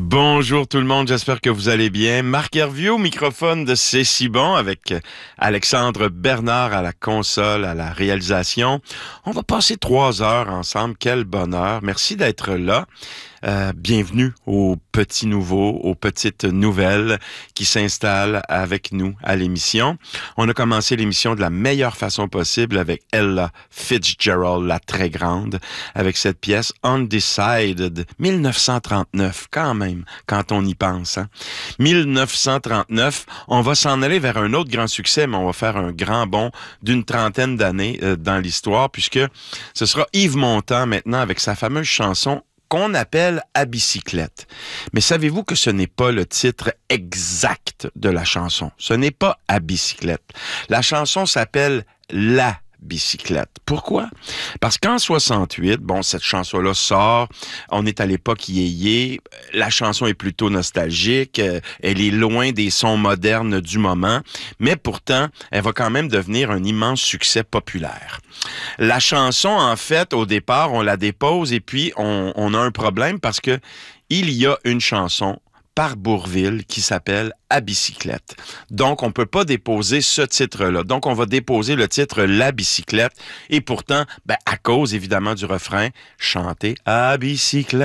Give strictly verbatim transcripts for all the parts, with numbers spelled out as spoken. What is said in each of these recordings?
Bonjour tout le monde, j'espère que vous allez bien. Marc Hervieux au microphone de C'est si bon avec Alexandre Bernard à la console, à la réalisation. On va passer trois heures ensemble, quel bonheur. Merci d'être là. Euh, bienvenue aux petits nouveaux, aux petites nouvelles qui s'installent avec nous à l'émission. On a commencé l'émission de la meilleure façon possible avec Ella Fitzgerald, la très grande, avec cette pièce Undecided, mille neuf cent trente-neuf, quand même, quand on y pense. Hein? mille neuf cent trente-neuf, on va s'en aller vers un autre grand succès, mais on va faire un grand bond d'une trentaine d'années euh, dans l'histoire, puisque ce sera Yves Montand maintenant avec sa fameuse chanson qu'on appelle « À bicyclette ». Mais savez-vous que ce n'est pas le titre exact de la chanson? Ce n'est pas « À bicyclette ». La chanson s'appelle « La bicyclette ». Pourquoi? Parce qu'en soixante-huit, bon, cette chanson-là sort, on est à l'époque yéyé, la chanson est plutôt nostalgique, elle est loin des sons modernes du moment, mais pourtant, elle va quand même devenir un immense succès populaire. La chanson, en fait, au départ, on la dépose et puis on, on a un problème parce que il y a une chanson par Bourvil qui s'appelle « À bicyclette ». Donc, on peut pas déposer ce titre-là. Donc, on va déposer le titre « La bicyclette ». Et pourtant, ben, à cause, évidemment, du refrain, chanter « À bicyclette »,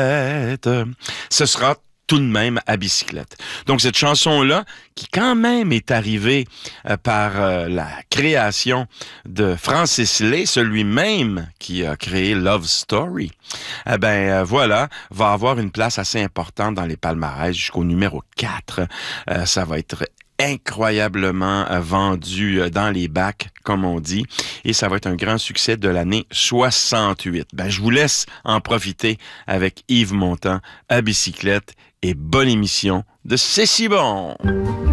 ce sera tout de même à bicyclette. Donc, cette chanson-là, qui quand même est arrivée euh, par euh, la création de Francis Lay, celui-même qui a créé Love Story, eh ben euh, voilà, va avoir une place assez importante dans les palmarès jusqu'au numéro quatre. Euh, ça va être incroyablement euh, vendu euh, dans les bacs, comme on dit, et ça va être un grand succès de l'année soixante-huit. Ben, je vous laisse en profiter avec Yves Montand à bicyclette et bonne émission de C'est si bon!